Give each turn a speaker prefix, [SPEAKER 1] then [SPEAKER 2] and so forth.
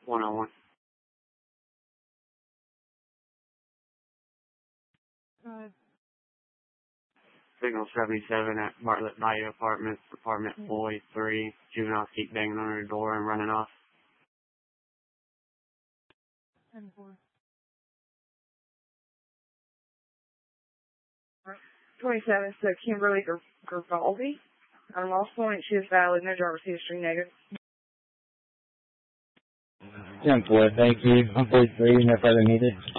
[SPEAKER 1] 101. Signal 77 at Bartlett Bayou Apartments, apartment 483. Juveniles keep banging on the door and running off.
[SPEAKER 2] 27, so Kimberly Garibaldi. On lost point, she is valid, no driver's history, negative.
[SPEAKER 3] 10-4, thank you. 143, no further needed.